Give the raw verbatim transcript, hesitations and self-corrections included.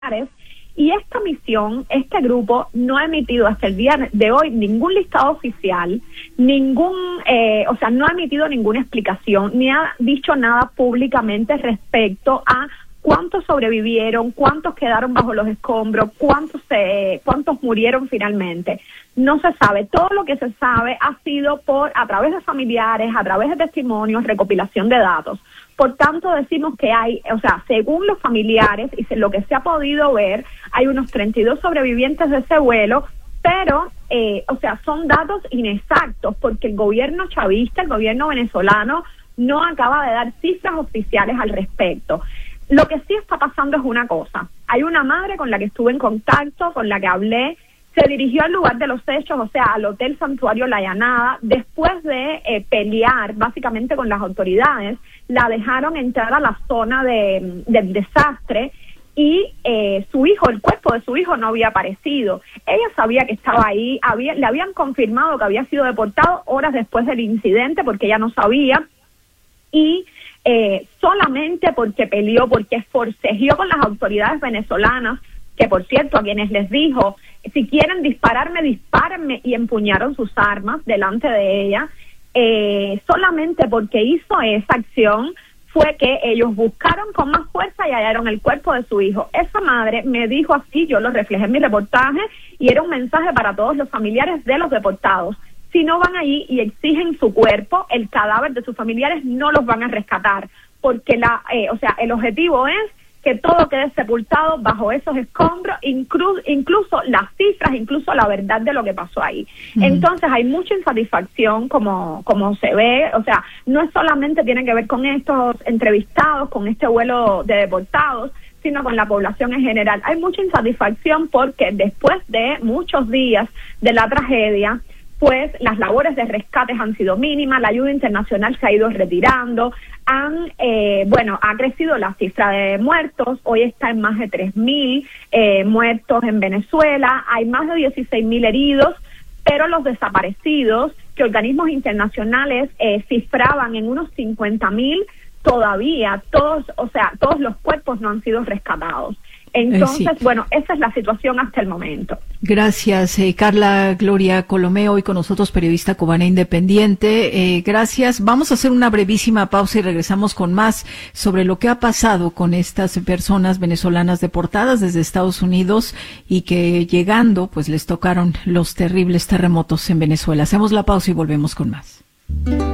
Y esta misión, este grupo, no ha emitido hasta el día de hoy ningún listado oficial, ningún, eh, o sea, no ha emitido ninguna explicación, ni ha dicho nada públicamente respecto a cuántos sobrevivieron, cuántos quedaron bajo los escombros, cuántos se, cuántos murieron finalmente. No se sabe. Todo lo que se sabe ha sido por a través de familiares, a través de testimonios, recopilación de datos. Por tanto, decimos que hay, o sea, según los familiares y lo que se ha podido ver, hay unos treinta y dos sobrevivientes de ese vuelo, pero, eh, o sea, son datos inexactos porque el gobierno chavista, el gobierno venezolano, no acaba de dar cifras oficiales al respecto. Lo que sí está pasando es una cosa. Hay una madre con la que estuve en contacto, con la que hablé, se dirigió al lugar de los hechos, o sea, al Hotel Santuario La Llanada, después de eh, pelear básicamente con las autoridades, la dejaron entrar a la zona de, del desastre y eh, su hijo, el cuerpo de su hijo no había aparecido. Ella sabía que estaba ahí, había, le habían confirmado que había sido deportado horas después del incidente porque ella no sabía y eh, solamente porque peleó, porque forcejeó con las autoridades venezolanas, que por cierto a quienes les dijo, si quieren dispararme, dispárenme, y empuñaron sus armas delante de ella, eh, solamente porque hizo esa acción fue que ellos buscaron con más fuerza y hallaron el cuerpo de su hijo. Esa madre me dijo así, yo lo reflejé en mi reportaje, y era un mensaje para todos los familiares de los deportados. Si no van allí y exigen su cuerpo, el cadáver de sus familiares no los van a rescatar, porque la, eh, o sea, el objetivo es que todo quede sepultado bajo esos escombros, inclu incluso las cifras, incluso la verdad de lo que pasó ahí. Uh-huh. Entonces hay mucha insatisfacción como, como se ve, o sea, no es solamente tiene que ver con estos entrevistados, con este vuelo de deportados, sino con la población en general. Hay mucha insatisfacción porque después de muchos días de la tragedia, pues las labores de rescate han sido mínimas, la ayuda internacional se ha ido retirando, han, eh, bueno, ha crecido la cifra de muertos, hoy está en más de tres mil eh, muertos en Venezuela, hay más de dieciséis mil heridos, pero los desaparecidos, que organismos internacionales eh, cifraban en unos cincuenta mil, todavía todos, o sea, todos los cuerpos no han sido rescatados. Entonces, eh, sí. bueno, esa es la situación hasta el momento. Gracias, eh, Carla Gloria Colomé, hoy con nosotros, periodista cubana independiente. Eh, gracias. Vamos a hacer una brevísima pausa y regresamos con más sobre lo que ha pasado con estas personas venezolanas deportadas desde Estados Unidos y que llegando, pues les tocaron los terribles terremotos en Venezuela. Hacemos la pausa y volvemos con más.